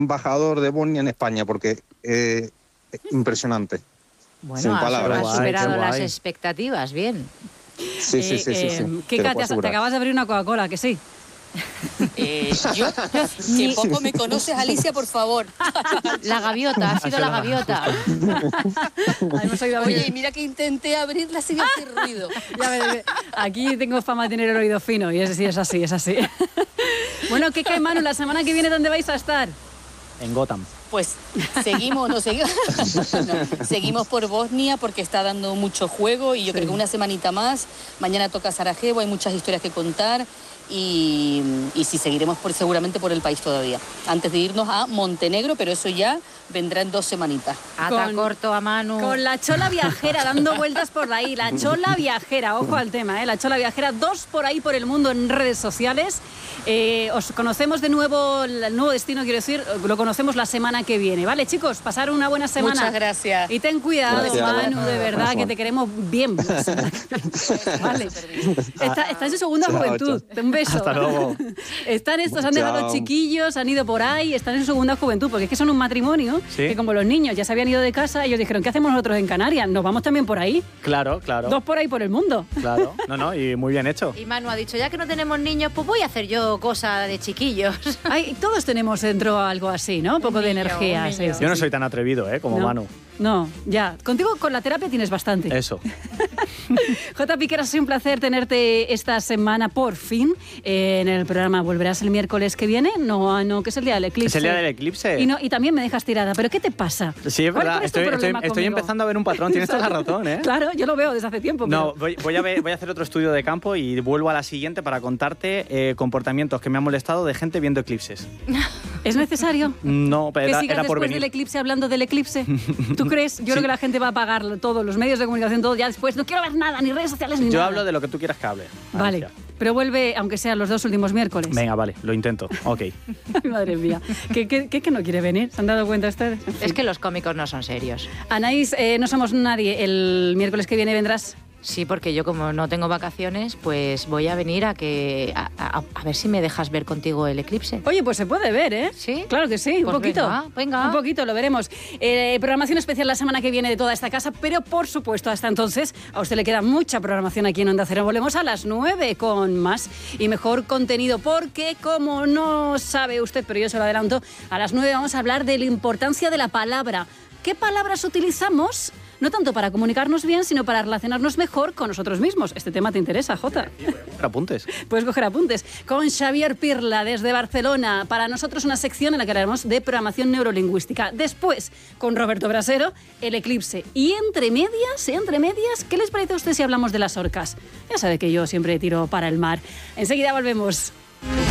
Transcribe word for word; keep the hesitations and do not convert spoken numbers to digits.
embajador de Bosnia en España, porque eh, impresionante. Bueno, sin has, palabras. has superado las expectativas, bien. Sí, eh, sí, sí, sí, eh, sí. Kika, te, te acabas de abrir una Coca-Cola, ¿que sí? Eh, yo, que poco me conoces, Alicia, por favor. La gaviota, ha sido la gaviota. Oye, y mira que intenté abrirla sin hacer ruido. Ya me, aquí tengo fama de tener el oído fino y es, sí, es así, es así. Bueno, Kika y Manu, la semana que viene, ¿dónde vais a estar? En Gotham. Pues seguimos, no seguimos, no, seguimos por Bosnia porque está dando mucho juego y yo sí. creo que una semanita más. Mañana toca Sarajevo, hay muchas historias que contar. Y, y sí, seguiremos por, seguramente por el país todavía, antes de irnos a Montenegro, pero eso ya vendrá en dos semanitas. Ata corto a Manu. Con la chola viajera dando vueltas por ahí, la chola viajera, ojo al tema, ¿eh? La chola viajera, dos por ahí por el mundo en redes sociales. Eh, os conocemos de nuevo, el nuevo destino, quiero decir, lo conocemos la semana que viene, ¿vale, chicos? Pasar una buena semana. Muchas gracias. Y ten cuidado, gracias. Manu, de verdad, gracias. Que te queremos bien. Vale. Está, está en su segunda chao, juventud. chao. Un beso. Hasta luego. Están estos, han dejado Chao. chiquillos, han ido por ahí, están en su segunda juventud, porque es que son un matrimonio, ¿sí? Que como los niños ya se habían ido de casa, ellos dijeron, ¿qué hacemos nosotros en Canarias? ¿Nos vamos también por ahí? Claro, claro. Dos por ahí por el mundo. Claro, no, no, y muy bien hecho. Y Manu ha dicho, ya que no tenemos niños, pues voy a hacer yo cosa de chiquillos. Ay, todos tenemos dentro algo así, ¿no? Un poco Un de niño, energía. un Sí, niño. sí, Yo no sí. soy tan atrevido, ¿eh? Como No. Manu. No, ya. Contigo con la terapia tienes bastante. Eso. J. Piqueras, ha sido un placer tenerte esta semana por fin eh, en el programa. ¿Volverás el miércoles que viene? No, no, que es el día del eclipse. ¿Es el día del eclipse? Y, no, y también me dejas tirada. ¿Pero qué te pasa? Sí, es ¿Cuál- verdad. cuál es tu Estoy, estoy, problema estoy conmigo? empezando a ver un patrón. Tienes toda la razón, ¿eh? Claro, yo lo veo desde hace tiempo. No, pero- voy, voy, a ver, voy a hacer otro estudio de campo y vuelvo a la siguiente para contarte eh, comportamientos que me han molestado de gente viendo eclipses. ¿Es necesario? No, pero ¿Que era, sigas era por después venir. del eclipse hablando del eclipse? ¿Tú crees? Yo creo que la gente va a apagar todos los medios de comunicación, todo ya después. No quiero ver nada, ni redes sociales, ni Yo nada. hablo de lo que tú quieras que hable. Vale, Alicia. pero vuelve, aunque sean los dos últimos miércoles. Venga, vale, lo intento. Ok. Ay, madre mía. ¿Qué, qué, qué, que no quiere venir? ¿Se han dado cuenta ustedes? En fin. Es que los cómicos no son serios. Anaís, eh, no somos nadie. El miércoles que viene vendrás. Sí, porque yo como no tengo vacaciones, pues voy a venir a que a, a- a ver si me dejas ver contigo el eclipse. Oye, pues se puede ver, ¿eh? ¿Sí? Claro que sí, un Pues poquito. venga, venga. Un poquito, lo veremos. Eh, programación especial la semana que viene de toda esta casa, pero por supuesto, hasta entonces, a usted le queda mucha programación aquí en Onda Cero. Volvemos a las nueve con más y mejor contenido, porque como no sabe usted, pero yo se lo adelanto, a las nueve vamos a hablar de la importancia de la palabra. ¿Qué palabras utilizamos? No tanto para comunicarnos bien, sino para relacionarnos mejor con nosotros mismos. Este tema te interesa, Jota. Apuntes. Puedes coger apuntes. Con Xavier Pirla, desde Barcelona. Para nosotros una sección en la que hablaremos de programación neurolingüística. Después, con Roberto Brasero, el eclipse. Y entre medias, entre medias, ¿qué les parece a usted si hablamos de las orcas? Ya sabe que yo siempre tiro para el mar. Enseguida volvemos.